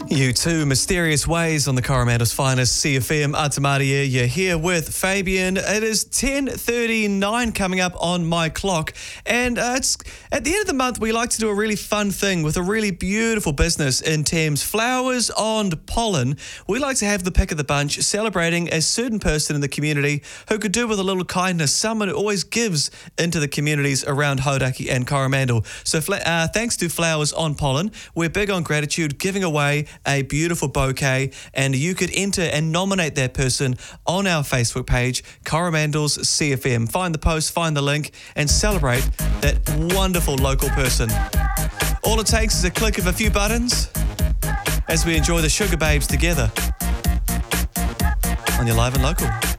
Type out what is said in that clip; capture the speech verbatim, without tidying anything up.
You two mysterious ways on the Coromandel's finest C F M. Atamaria, you're here with Fabian. It is ten thirty-nine coming up on my clock, and uh, it's at the end of the month. We like to do a really fun thing with a really beautiful business in Thames, Flowers on Pollen. We like to have the pick of the bunch, celebrating a certain person in the community who could do with a little kindness, someone who always gives into the communities around Hauraki and Coromandel. So uh, thanks to Flowers on Pollen, we're big on gratitude, giving away a beautiful bouquet, and you could enter and nominate that person on our Facebook page, Coromandel's C F M. Find the post, find the link, and celebrate that wonderful local person. All it takes is a click of a few buttons as we enjoy the Sugar Babes together on your Live and Local.